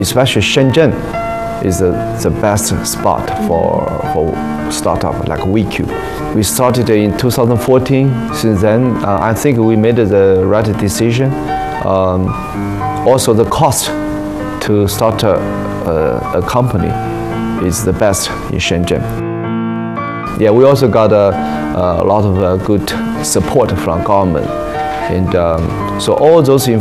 Especially Shenzhen is the best spot for startup like WeCube. We started in 2014. Since then, I think we made the right decision. Also, the cost to start a company is the best in Shenzhen. Yeah, we also got a lot of good support from government, and so all those